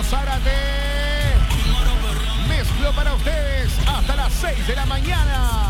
Carlos Zárate. Mezclo para ustedes hasta las 6 de la mañana.